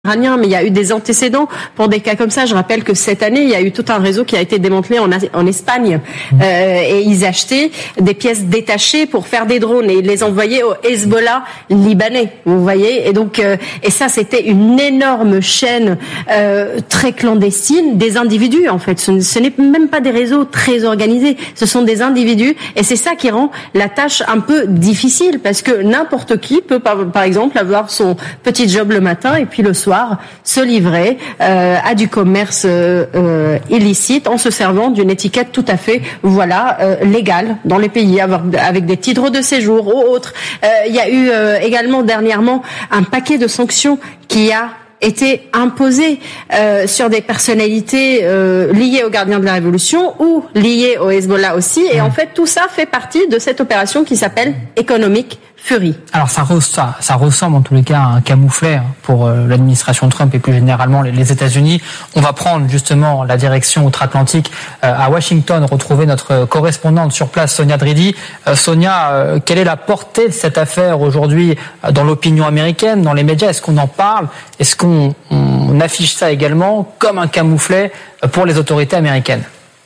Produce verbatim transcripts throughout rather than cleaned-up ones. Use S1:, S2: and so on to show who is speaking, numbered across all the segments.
S1: iranien, mais il y a eu des antécédents pour des cas comme ça. Je rappelle que cette année, il y a eu tout un réseau qui a été démantelé en, en Espagne. Mmh. Euh, et ils achetaient des pièces détachées pour faire des drones et ils les envoyaient au Hezbollah libanais. Vous voyez. Et donc, euh, et ça, c'était une énorme chaîne euh, très clandestine des individus. En fait, ce, ce n'est même pas des réseaux très organisés. Ce sont des individus, et c'est ça qui rend la tâche un peu difficile, parce que n'importe qui peut, par, par exemple, avoir son petit job le matin et puis le soir se livrer euh, à du commerce euh, euh, illicite en se servant d'une étiquette tout à fait voilà euh, légale dans les pays, avec, avec des titres de séjour ou autres. Euh, il y a eu euh, également dernièrement un paquet de sanctions qui a été imposé euh, sur des personnalités euh, liées aux gardiens de la Révolution ou liées au Hezbollah aussi. Et en fait, tout ça fait partie de cette opération qui s'appelle Economic Fury.
S2: Alors ça, ça, ça ressemble en tous les cas à un camouflet pour euh, l'administration Trump et plus généralement les, les États-Unis. On va prendre justement la direction outre-Atlantique euh, à Washington, retrouver notre correspondante sur place, Sonia Dridi. Euh, Sonia, euh, quelle est la portée de cette affaire aujourd'hui euh, dans l'opinion américaine, dans les médias? Est-ce qu'on en parle? Est-ce qu'on on affiche ça également comme un camouflet pour les autorités américaines?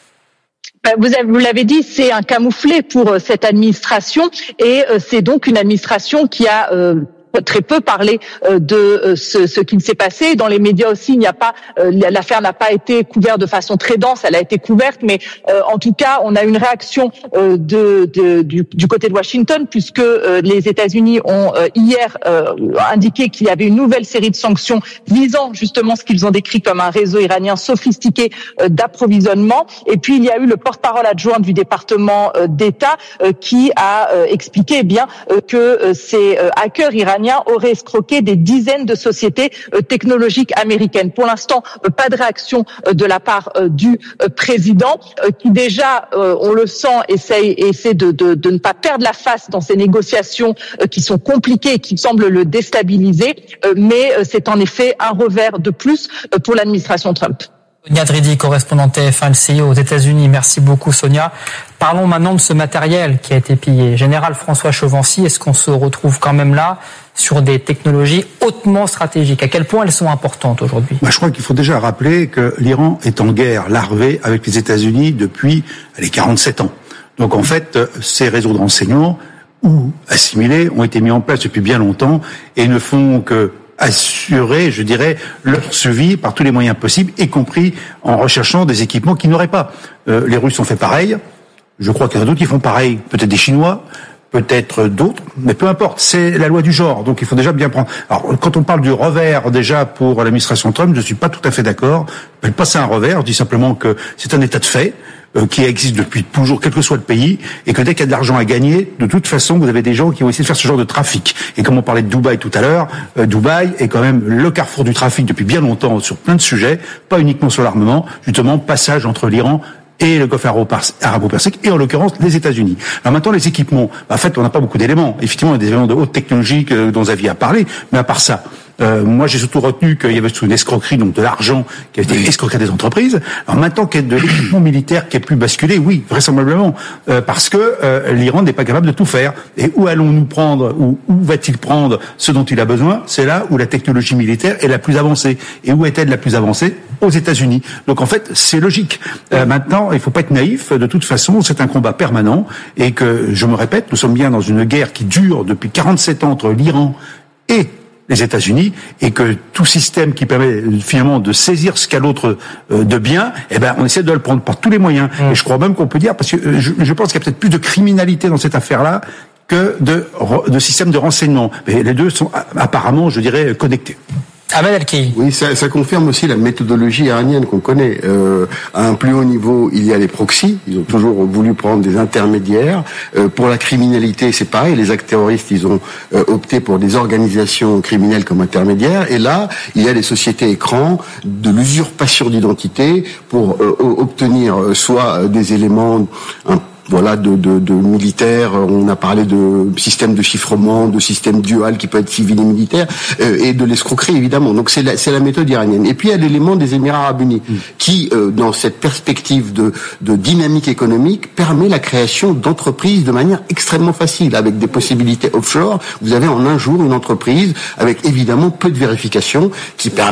S3: Vous, avez, vous l'avez dit, c'est un camouflet pour cette administration, et c'est donc une administration qui a euh, très peu parlé euh, de euh, ce, ce qui s'est passé. Dans les médias aussi, il n'y a pas euh, l'affaire n'a pas été couverte de façon très dense. Elle a été couverte, mais euh, en tout cas, on a une réaction euh, de, de du, du côté de Washington, puisque euh, les États-Unis ont euh, hier euh, indiqué qu'il y avait une nouvelle série de sanctions visant justement ce qu'ils ont décrit comme un réseau iranien sophistiqué euh, d'approvisionnement. Et puis il y a eu le porte-parole adjoint du département euh, d'État euh, qui a euh, expliqué eh bien euh, que euh, ces euh, hackers iraniens aurait escroqué des dizaines de sociétés euh, technologiques américaines. Pour l'instant, euh, pas de réaction euh, de la part euh, du euh, président, euh, qui déjà, euh, on le sent, essaie, essaie de, de, de ne pas perdre la face dans ces négociations euh, qui sont compliquées et qui semblent le déstabiliser. Euh, mais euh, c'est en effet un revers de plus euh, pour l'administration Trump.
S2: Sonia Dridi, correspondante T F un L C I aux États-Unis. Merci beaucoup, Sonia. Parlons maintenant de ce matériel qui a été pillé. Général François Chauvency, est-ce qu'on se retrouve quand même là sur des technologies hautement stratégiques? À quel point elles sont importantes aujourd'hui?
S4: Bah, je crois qu'il faut déjà rappeler que l'Iran est en guerre larvée avec les États-Unis depuis les quarante-sept ans. Donc en fait, ces réseaux de renseignement ou assimilés ont été mis en place depuis bien longtemps et ne font que assurer, je dirais, leur suivi par tous les moyens possibles, y compris en recherchant des équipements qu'ils n'auraient pas. Euh, les Russes ont fait pareil. Je crois qu'il y en a d'autres qui font pareil. Peut-être des Chinois, peut-être d'autres, mais peu importe. C'est la loi du genre, donc il faut déjà bien prendre. Alors, quand on parle du revers, déjà, pour l'administration Trump, je suis pas tout à fait d'accord. Je ne pas c'est un revers, je dis simplement que c'est un état de fait, euh, qui existe depuis toujours, quel que soit le pays, et que dès qu'il y a de l'argent à gagner, de toute façon, vous avez des gens qui vont essayer de faire ce genre de trafic. Et comme on parlait de Dubaï tout à l'heure, euh, Dubaï est quand même le carrefour du trafic depuis bien longtemps sur plein de sujets, pas uniquement sur l'armement, justement, passage entre l'Iran et le golfe arabo-persique, et en l'occurrence les États-Unis. Alors maintenant, les équipements, en fait, on n'a pas beaucoup d'éléments. Effectivement, il y a des éléments de haute technologie que, dont Xavier a parlé, mais à part ça, euh, moi j'ai surtout retenu qu'il y avait une escroquerie, donc de l'argent qui avait été escroqué à des entreprises. Alors maintenant qu'il y a de l'équipement militaire qui a pu basculer, oui, vraisemblablement, euh, parce que euh, l'Iran n'est pas capable de tout faire. Et où allons-nous prendre, ou où va-t-il prendre ce dont il a besoin? C'est là où la technologie militaire est la plus avancée. Et où est-elle la plus avancée? Aux États-Unis. Donc en fait, c'est logique. Euh, maintenant, il faut pas être naïf. De toute façon, c'est un combat permanent, et que, je me répète, nous sommes bien dans une guerre qui dure depuis quarante-sept ans entre l'Iran et les États-Unis, et que tout système qui permet finalement de saisir ce qu'a l'autre de bien, eh ben on essaie de le prendre par tous les moyens. Mmh. Et je crois même qu'on peut dire, parce que je, je pense qu'il y a peut-être plus de criminalité dans cette affaire-là que de, de systèmes de renseignement. Mais les deux sont apparemment, je dirais, connectés.
S2: Ahmed Elki.
S5: Oui, ça, ça confirme aussi la méthodologie iranienne qu'on connaît. Euh, à un plus haut niveau, il y a les proxys. Ils ont toujours voulu prendre des intermédiaires. Euh, pour la criminalité, c'est pareil. Les actes terroristes, ils ont euh, opté pour des organisations criminelles comme intermédiaires. Et là, il y a les sociétés écrans de l'usurpation d'identité pour euh, obtenir euh, soit des éléments un voilà, de, de, de militaires. On a parlé de système de chiffrement, de système dual qui peut être civil et militaire, euh, et de l'escroquerie évidemment. Donc c'est la, c'est la méthode iranienne. Et puis il y a l'élément des Émirats Arabes Unis mmh. qui, euh, dans cette perspective de, de dynamique économique, permet la création d'entreprises de manière extrêmement facile, avec des possibilités offshore. Vous avez en un jour une entreprise avec évidemment peu de vérification qui permet